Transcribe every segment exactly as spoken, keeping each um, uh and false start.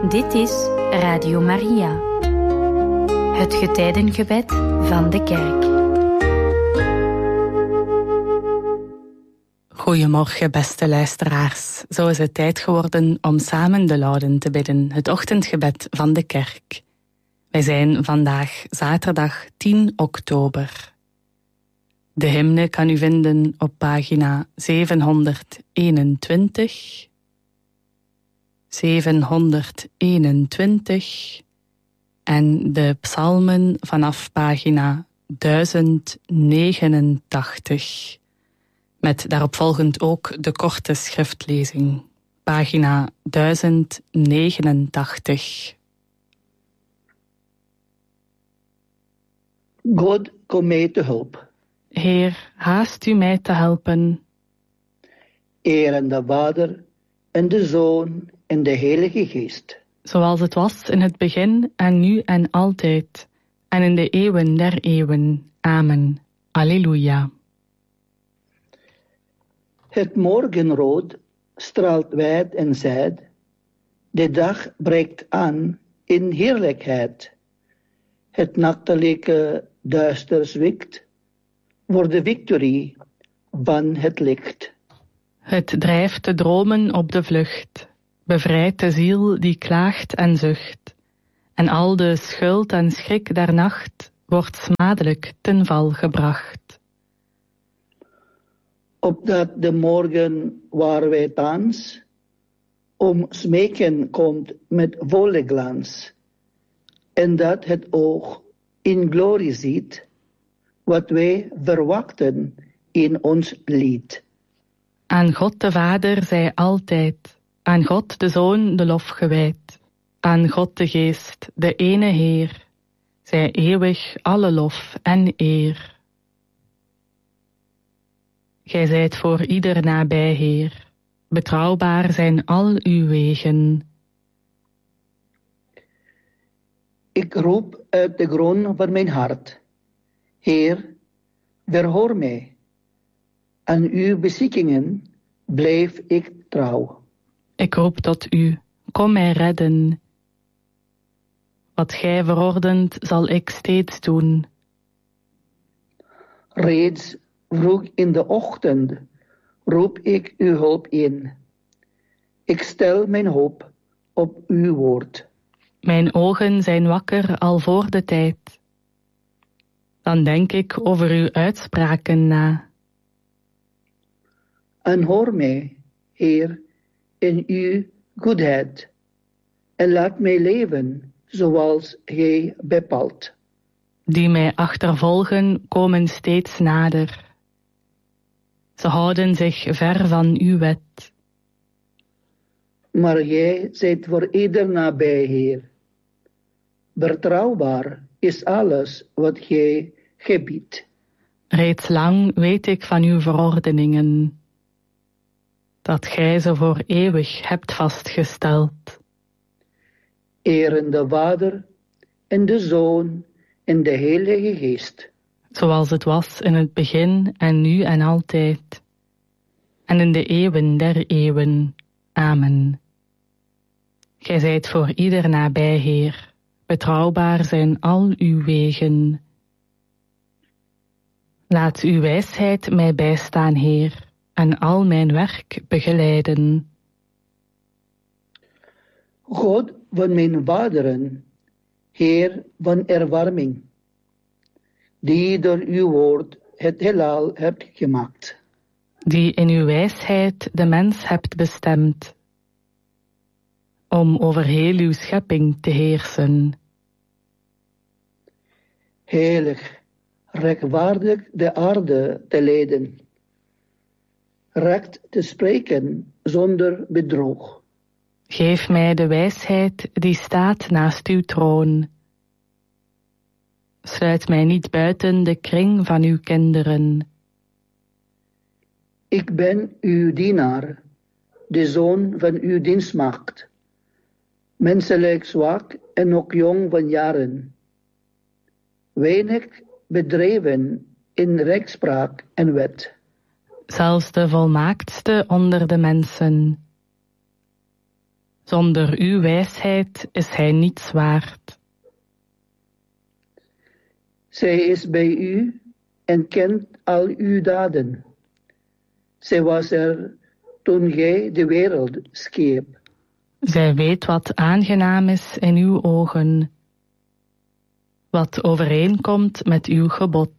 Dit is Radio Maria, het getijdengebed van de kerk. Goedemorgen, beste luisteraars. Zo is het tijd geworden om samen de Lauden te bidden, het ochtendgebed van de kerk. Wij zijn vandaag zaterdag tien oktober. De hymne kan u vinden op pagina zevenhonderdeenentwintig. zevenhonderdeenentwintig en de psalmen vanaf pagina duizend negenentachtig. Met daaropvolgend ook de korte schriftlezing, pagina duizend negenentachtig. God, kom mij te hulp. Heer, haast u mij te helpen. Eer aan de Vader en de Zoon en de Heilige Geest. Zoals het was in het begin en nu en altijd, en in de eeuwen der eeuwen. Amen. Alleluia. Het morgenrood straalt wijd en zijd. De dag breekt aan in heerlijkheid. Het nachtelijke duister zwikt voor de victorie van het licht. Het drijft de dromen op de vlucht, bevrijdt de ziel die klaagt en zucht, en al de schuld en schrik der nacht wordt smadelijk ten val gebracht. Opdat de morgen waar wij thans om smeken komt met volle glans, en dat het oog in glorie ziet, wat wij verwachten in ons lied. Aan God de Vader zij altijd, aan God de Zoon de lof gewijd, aan God de Geest, de ene Heer, zij eeuwig alle lof en eer. Gij zijt voor ieder nabij, Heer, betrouwbaar zijn al uw wegen. Ik roep uit de grond van mijn hart, Heer, verhoor mij. Aan uw beschikkingen blijf ik trouw. Ik roep tot u, kom mij redden. Wat gij verordent, zal ik steeds doen. Reeds vroeg in de ochtend roep ik uw hulp in. Ik stel mijn hoop op uw woord. Mijn ogen zijn wakker al voor de tijd. Dan denk ik over uw uitspraken na. En hoor mij, Heer, in uw goedheid, en laat mij leven zoals gij bepaalt. Die mij achtervolgen komen steeds nader. Ze houden zich ver van uw wet. Maar jij zijt voor ieder nabij, Heer. Betrouwbaar is alles wat gij gebiedt. Reeds lang weet ik van uw verordeningen, dat gij ze voor eeuwig hebt vastgesteld. Eren de Vader en de Zoon en de Heilige Geest. Zoals het was in het begin en nu en altijd, en in de eeuwen der eeuwen. Amen. Gij zijt voor ieder nabij, Heer, betrouwbaar zijn al uw wegen. Laat uw wijsheid mij bijstaan, Heer, en al mijn werk begeleiden. God van mijn vaderen, Heer van erbarming, die door uw woord het heelal hebt gemaakt. Die in uw wijsheid de mens hebt bestemd, om over heel uw schepping te heersen. Heilig, rechtvaardig de aarde te leiden, recht te spreken zonder bedrog. Geef mij de wijsheid die staat naast uw troon. Sluit mij niet buiten de kring van uw kinderen. Ik ben uw dienaar, de zoon van uw dienstmaagd, menselijk zwak en ook jong van jaren. Weinig bedreven in rechtspraak en wet. Zelfs de volmaaktste onder de mensen Zonder uw wijsheid is hij niets waard. Zij is bij u en kent al uw daden. Zij was er toen gij de wereld schiep. Zij weet wat aangenaam is in uw ogen, wat overeenkomt met uw gebod.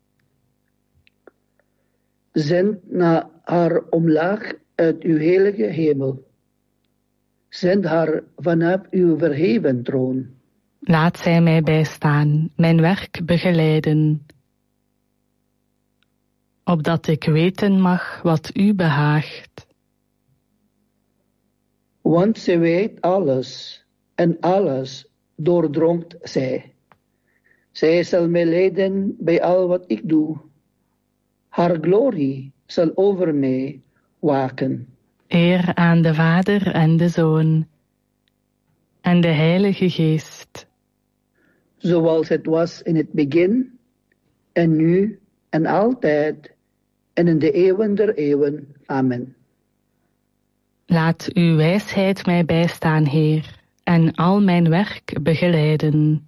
Zend naar haar omlaag uit uw heilige hemel. Zend haar vanaf uw verheven troon. Laat zij mij bijstaan, mijn werk begeleiden, opdat ik weten mag wat u behaagt. Want zij weet alles, en alles doordrongt zij. Zij zal mij leiden bij al wat ik doe. Haar glorie zal over mij waken. Eer aan de Vader en de Zoon en de Heilige Geest. Zoals het was in het begin, en nu, en altijd, en in de eeuwen der eeuwen. Amen. Laat uw wijsheid mij bijstaan, Heer, en al mijn werk begeleiden.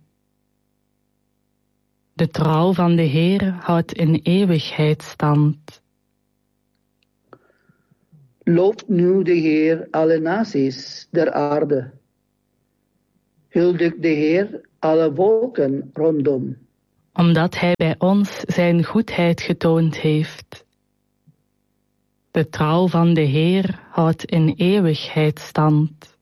De trouw van de Heer houdt in eeuwigheid stand. Looft nu de Heer alle naties der aarde. Huldigt de Heer alle volken rondom. Omdat hij bij ons zijn goedheid getoond heeft. De trouw van de Heer houdt in eeuwigheid stand.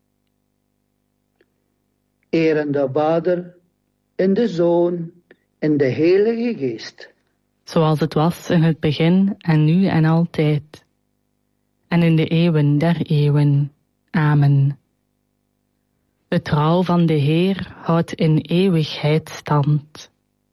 Eren de Vader en de Zoon en de Heilige Geest. Zoals het was in het begin en nu en altijd. En in de eeuwen der eeuwen. Amen. De trouw van de Heer houdt in eeuwigheid stand.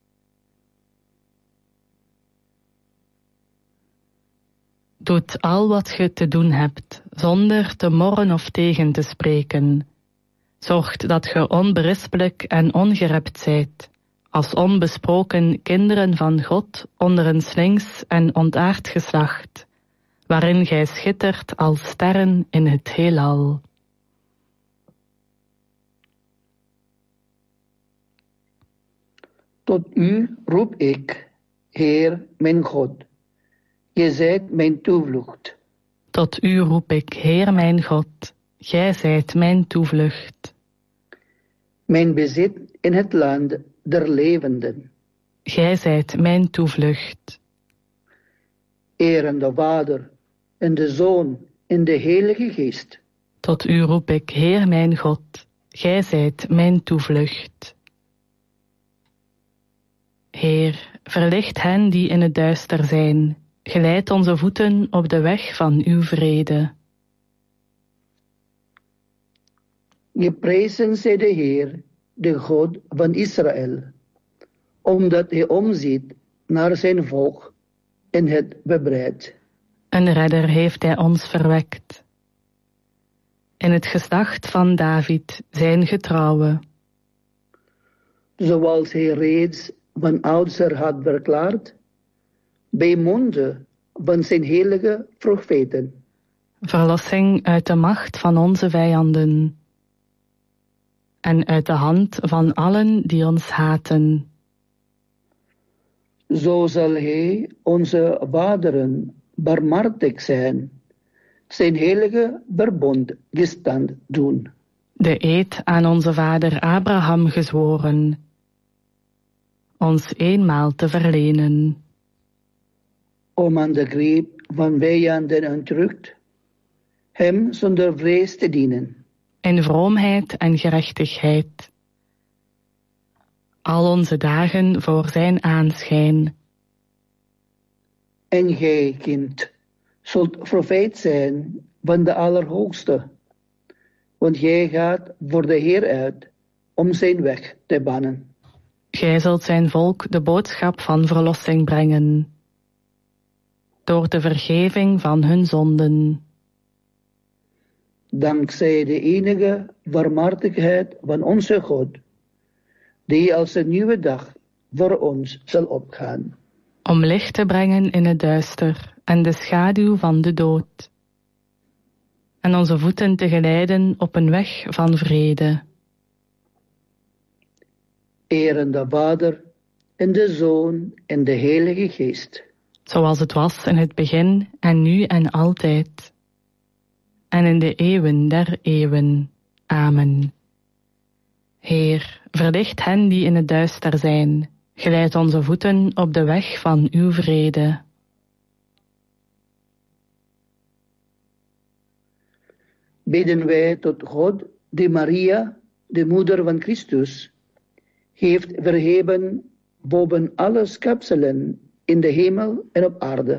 Doet al wat ge te doen hebt, zonder te morren of tegen te spreken. Zorgt dat ge onberispelijk en ongerept zijt, als onbesproken kinderen van God onder een slinks en ontaard geslacht, waarin gij schittert als sterren in het heelal. Tot u roep ik, Heer mijn God. Je zijt mijn toevlucht. Tot u roep ik, Heer mijn God, gij zijt mijn toevlucht. Mijn bezit in het land der levenden. Gij zijt mijn toevlucht. Eren de Vader en de Zoon en de Heilige Geest. Tot u roep ik, Heer mijn God, gij zijt mijn toevlucht. Heer, verlicht hen die in het duister zijn. Geleid onze voeten op de weg van uw vrede. Geprezen zij de Heer, de God van Israël, omdat hij omziet naar zijn volk en het bevrijdt. Een redder heeft hij ons verwekt. In het geslacht van David, zijn getrouwe. Zoals hij reeds van oudsher had verklaard, bij monden van zijn heilige profeten. Verlossing uit de macht van onze vijanden en uit de hand van allen die ons haten. Zo zal hij onze vaderen barmhartig zijn, zijn heilige verbond gestand doen. De eed aan onze vader Abraham gezworen, ons eenmaal te verlenen. Om aan de greep van vijanden ontrukt, hem zonder vrees te dienen. In vroomheid en gerechtigheid. Al onze dagen voor zijn aanschijn. En gij, kind, zult profeet zijn van de Allerhoogste, want jij gaat voor de Heer uit om zijn weg te bannen. Gij zult zijn volk de boodschap van verlossing brengen, door de vergeving van hun zonden. Dankzij de enige barmhartigheid van onze God, die als een nieuwe dag voor ons zal opgaan. Om licht te brengen in het duister en de schaduw van de dood. en onze voeten te geleiden op een weg van vrede. Eren de Vader en de Zoon en de Heilige Geest. Zoals het was in het begin en nu en altijd. En in de eeuwen der eeuwen. Amen. Heer, verlicht hen die in het duister zijn. Geleid onze voeten op de weg van uw vrede. Bidden wij tot God, die Maria, de moeder van Christus, heeft verheven boven alle schepselen in de hemel en op aarde.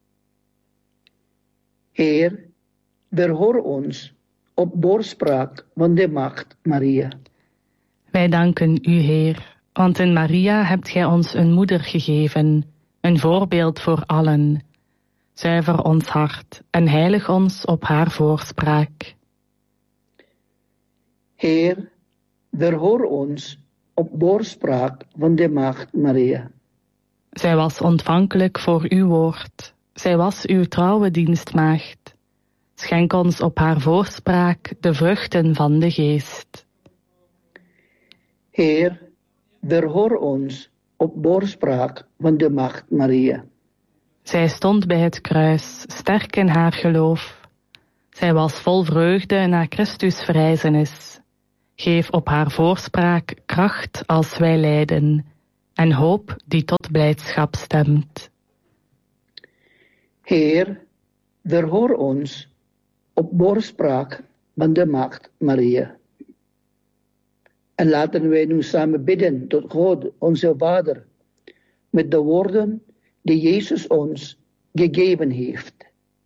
Heer, verhoor ons op doorspraak van de maagd Maria. Wij danken u, Heer, want in Maria hebt gij ons een moeder gegeven, een voorbeeld voor allen. Zuiver ons hart en heilig ons op haar voorspraak. Heer, verhoor ons op doorspraak van de maagd Maria. Zij was ontvankelijk voor uw woord. Zij was uw trouwe dienstmaagd. Schenk ons op haar voorspraak de vruchten van de geest. Heer, verhoor ons op doorspraak van de maagd Maria. Zij stond bij het kruis, sterk in haar geloof. Zij was vol vreugde na Christus verrijzenis. Geef op haar voorspraak kracht als wij lijden, en hoop die tot blijdschap stemt. Heer, verhoor ons op doorspraak van de maagd Maria. En laten wij nu samen bidden tot God, onze Vader, met de woorden die Jezus ons gegeven heeft.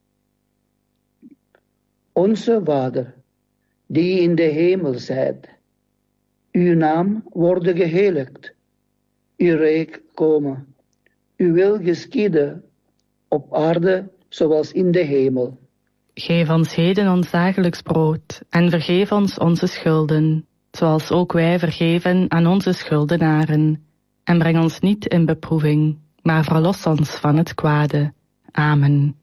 Onze Vader, die in de hemel zijt, uw naam worden geheiligd, uw rijk komen, uw wil geschieden op aarde zoals in de hemel. Geef ons heden ons dagelijks brood en vergeef ons onze schulden, zoals ook wij vergeven aan onze schuldenaren. En breng ons niet in beproeving, maar verlos ons van het kwade. Amen.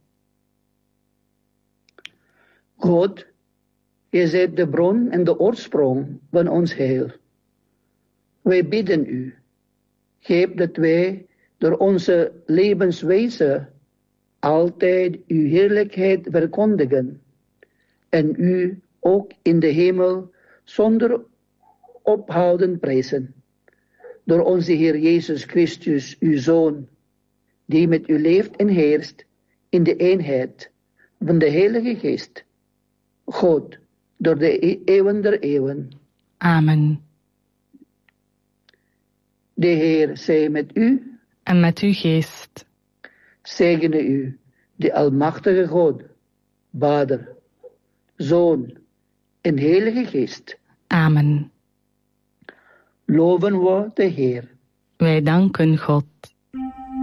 God, je zijt de bron en de oorsprong van ons heil. Wij bidden u, geef dat wij door onze levenswijze altijd uw heerlijkheid verkondigen en u ook in de hemel zonder ophouden prijzen. Door onze Heer Jezus Christus, uw Zoon, die met u leeft en heerst in de eenheid van de Heilige Geest, God, door de eeuwen der eeuwen. Amen. De Heer zij met u en met uw geest. Zegene u, de Almachtige God, Vader, Zoon en Heilige Geest. Amen. Loven we de Heer. Wij danken God.